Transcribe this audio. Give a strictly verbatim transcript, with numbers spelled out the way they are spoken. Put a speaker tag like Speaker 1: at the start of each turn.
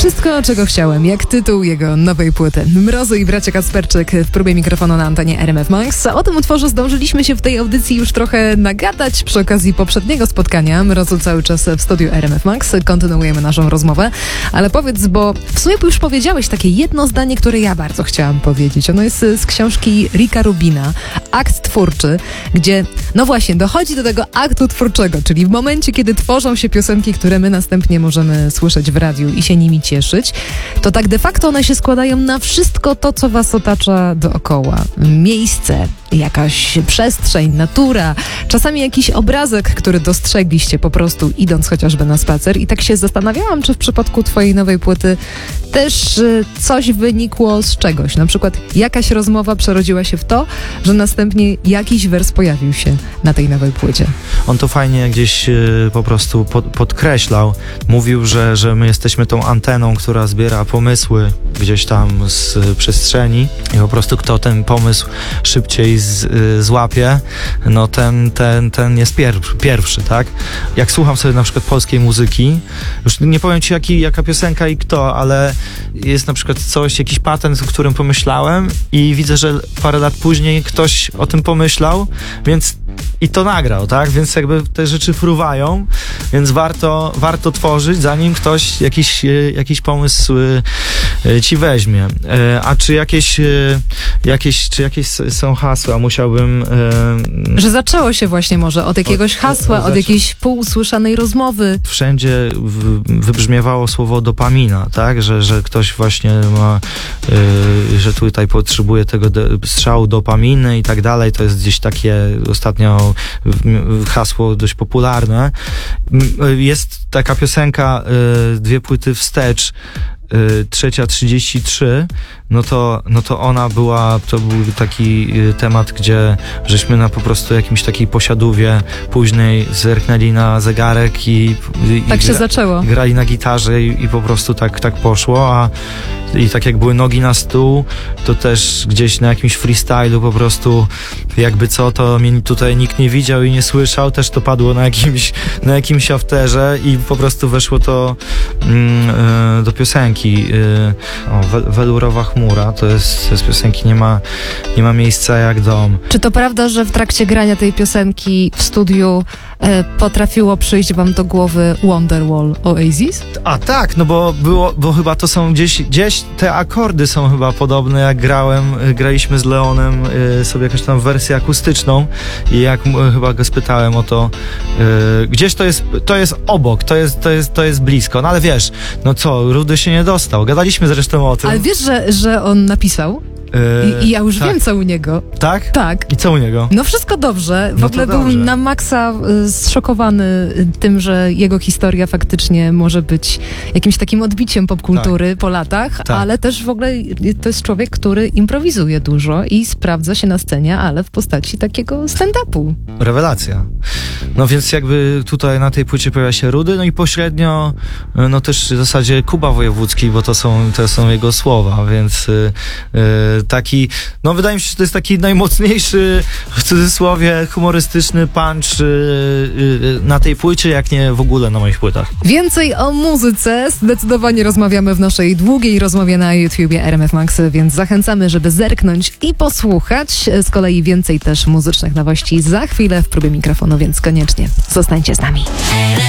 Speaker 1: Wszystko, czego chciałem, jak tytuł jego nowej płyty. Mrozu i bracia Kacperczyk w próbie mikrofonu na antenie R M F Max. O tym utworze zdążyliśmy się w tej audycji już trochę nagadać przy okazji poprzedniego spotkania. Mrozu cały czas w studiu R M F Max. Kontynuujemy naszą rozmowę. Ale powiedz, bo w sumie już powiedziałeś takie jedno zdanie, które ja bardzo chciałam powiedzieć. Ono jest z książki Ricka Rubina, Akt twórczy, gdzie, no właśnie, dochodzi do tego aktu twórczego, czyli w momencie, kiedy tworzą się piosenki, które my następnie możemy słyszeć w radiu i się nimi cieszyć, to tak de facto one się składają na wszystko to, co was otacza dookoła. Miejsce, jakaś przestrzeń, natura, czasami jakiś obrazek, który dostrzegliście po prostu idąc chociażby na spacer. I tak się zastanawiałam, czy w przypadku twojej nowej płyty też y, coś wynikło z czegoś. Na przykład jakaś rozmowa przerodziła się w to, że następnie jakiś wers pojawił się na tej nowej płycie.
Speaker 2: On to fajnie gdzieś y, po prostu pod, podkreślał. Mówił, że, że my jesteśmy tą anteną, która zbiera pomysły gdzieś tam z y, przestrzeni i po prostu kto ten pomysł szybciej z, y, złapie, no ten, ten, ten jest pierwszy, pierwszy, tak? Jak słucham sobie na przykład polskiej muzyki, już nie powiem ci jaki, jaka piosenka i kto, ale jest na przykład coś, jakiś patent, o którym pomyślałem i widzę, że parę lat później ktoś o tym pomyślał, więc i to nagrał, tak? Więc jakby te rzeczy fruwają, więc warto, warto tworzyć, zanim ktoś jakiś, jakiś pomysł ci weźmie. A czy jakieś, jakieś, czy jakieś są hasła? Musiałbym...
Speaker 1: Że zaczęło się właśnie może od jakiegoś hasła, od jakiejś półusłyszanej rozmowy.
Speaker 2: Wszędzie wybrzmiewało słowo dopamina, tak? Że, że ktoś właśnie ma, że tutaj potrzebuje tego strzału dopaminy i tak dalej. To jest gdzieś takie ostatnio hasło dość popularne. Jest taka piosenka Dwie płyty wstecz, trzecia trzydzieści trzy, no to, no to ona była, to był taki temat, gdzie żeśmy na po prostu jakimś takiej posiadówie późnej zerknęli na zegarek i, i
Speaker 1: tak się
Speaker 2: gra,
Speaker 1: zaczęło.
Speaker 2: Grali na gitarze i, i po prostu tak, tak poszło, a i tak jak były nogi na stół, to też gdzieś na jakimś freestylu po prostu jakby co, to mnie tutaj nikt nie widział i nie słyszał, też to padło na jakimś, na jakimś afterze i po prostu weszło to mm, do piosenki. O, we, welurowa chmura, to jest z piosenki nie ma, nie ma miejsca jak dom.
Speaker 1: Czy to prawda, że w trakcie grania tej piosenki w studiu e, potrafiło przyjść wam do głowy Wonderwall Oasis?
Speaker 2: A tak, no bo było, bo chyba to są gdzieś, gdzieś te akordy są chyba podobne, jak grałem, graliśmy z Leonem y, sobie jakąś tam wersję akustyczną i jak y, chyba go spytałem o to, y, gdzieś to jest, to jest obok, to jest, to jest, to jest blisko, no ale wiesz, no co, Rudy się nie dostał, gadaliśmy zresztą o tym.
Speaker 1: Ale wiesz, że, że on napisał? I, I ja już tak. wiem, co u niego.
Speaker 2: Tak?
Speaker 1: Tak.
Speaker 2: I co u niego?
Speaker 1: No wszystko dobrze. W
Speaker 2: no
Speaker 1: ogóle
Speaker 2: dobrze.
Speaker 1: był na maksa y, zszokowany tym, że jego historia faktycznie może być jakimś takim odbiciem popkultury tak. po latach, tak. ale też w ogóle to jest człowiek, który improwizuje dużo i sprawdza się na scenie, ale w postaci takiego stand-upu.
Speaker 2: Rewelacja. No więc jakby tutaj na tej płycie pojawia się Rudy, no i pośrednio no też w zasadzie Kuba Wojewódzki, bo to są, to są jego słowa, więc y, y, taki, no wydaje mi się, że to jest taki najmocniejszy, w cudzysłowie, humorystyczny punch yy, yy, na tej płycie, jak nie w ogóle na moich płytach.
Speaker 1: Więcej o muzyce zdecydowanie rozmawiamy w naszej długiej rozmowie na YouTubie R M F Max, więc zachęcamy, żeby zerknąć i posłuchać. Z kolei więcej też muzycznych nowości za chwilę w próbie mikrofonu, więc koniecznie zostańcie z nami.